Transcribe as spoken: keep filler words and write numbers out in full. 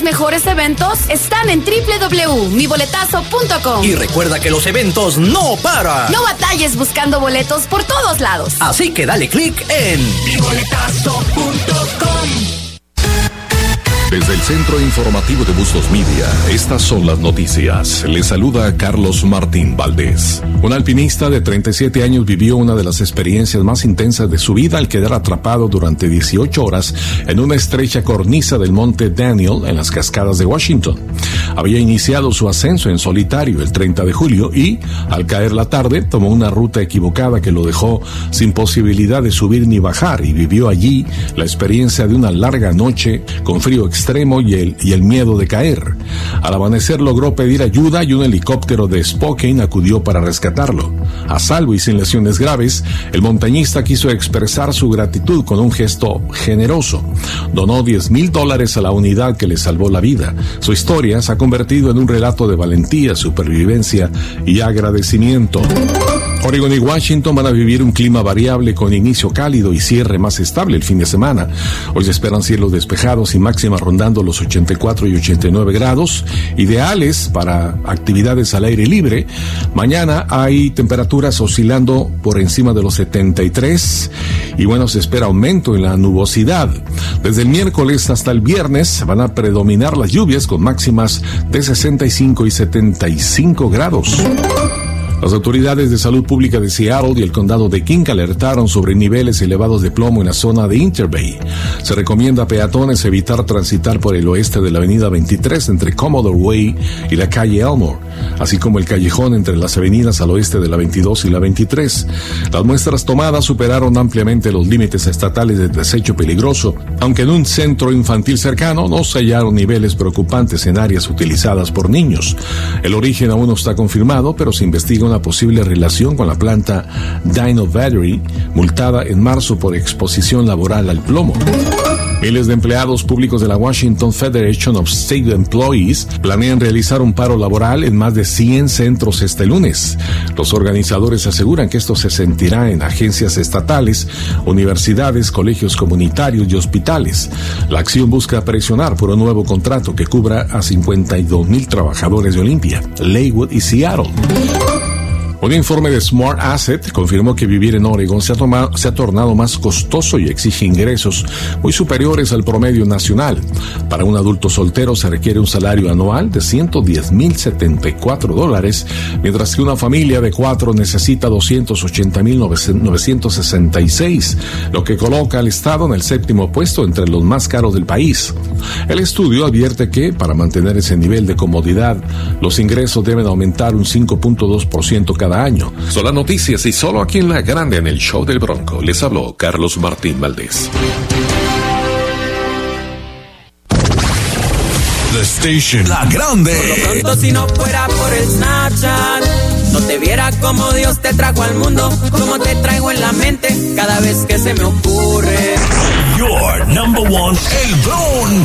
los mejores eventos están en doble u doble u doble u punto mi boletazo punto com. Y recuerda que los eventos no paran. No batalles buscando boletos por todos lados. Así que dale click en mi boletazo punto com. Desde el Centro Informativo de Bustos Media, estas son las noticias. Les saluda Carlos Martín Valdés. Un alpinista de treinta y siete años vivió una de las experiencias más intensas de su vida al quedar atrapado durante dieciocho horas en una estrecha cornisa del monte Daniel en las cascadas de Washington. Había iniciado su ascenso en solitario el treinta de julio y, al caer la tarde, tomó una ruta equivocada que lo dejó sin posibilidad de subir ni bajar y vivió allí la experiencia de una larga noche con frío extremo extremo y el, y el miedo de caer. Al amanecer logró pedir ayuda y un helicóptero de Spokane acudió para rescatarlo. A salvo y sin lesiones graves, el montañista quiso expresar su gratitud con un gesto generoso. Donó diez mil dólares a la unidad que le salvó la vida. Su historia se ha convertido en un relato de valentía, supervivencia y agradecimiento. Oregon y Washington van a vivir un clima variable con inicio cálido y cierre más estable el fin de semana. Hoy se esperan cielos despejados y máximas rondando los ochenta y cuatro y ochenta y nueve grados, ideales para actividades al aire libre. Mañana hay temperaturas oscilando por encima de los setenta y tres y bueno, se espera aumento en la nubosidad. Desde el miércoles hasta el viernes van a predominar las lluvias con máximas de sesenta y cinco y setenta y cinco grados. Las autoridades de salud pública de Seattle y el condado de King alertaron sobre niveles elevados de plomo en la zona de Interbay. Se recomienda a peatones evitar transitar por el oeste de la avenida veintitrés entre Commodore Way y la calle Elmore, así como el callejón entre las avenidas al oeste de la veintidós y la veintitrés. Las muestras tomadas superaron ampliamente los límites estatales de desecho peligroso, aunque en un centro infantil cercano no se hallaron niveles preocupantes en áreas utilizadas por niños. El origen aún no está confirmado, pero se investiga una posible relación con la planta Dino Battery, multada en marzo por exposición laboral al plomo. Miles de empleados públicos de la Washington Federation of State Employees planean realizar un paro laboral en más de cien centros este lunes. Los organizadores aseguran que esto se sentirá en agencias estatales, universidades, colegios comunitarios y hospitales. La acción busca presionar por un nuevo contrato que cubra a cincuenta y dos mil trabajadores de Olympia, Lakewood y Seattle. Un informe de Smart Asset confirmó que vivir en Oregon se ha, tomado, se ha tornado más costoso y exige ingresos muy superiores al promedio nacional. Para un adulto soltero se requiere un salario anual de ciento diez mil setenta y cuatro dólares, mientras que una familia de cuatro necesita doscientos ochenta mil novecientos sesenta y seis, lo que coloca al estado en el séptimo puesto entre los más caros del país. El estudio advierte que, para mantener ese nivel de comodidad, los ingresos deben aumentar un cinco punto dos por ciento cada año. Son las noticias y solo aquí en La Grande, en el Show del Bronco. Les habló Carlos Martín Valdés. The Station. La Grande. Por lo pronto, si no fuera por el Snapchat, no te viera como Dios te trajo al mundo, como te traigo en la mente cada vez que se me ocurre. Your number one, El Bronco.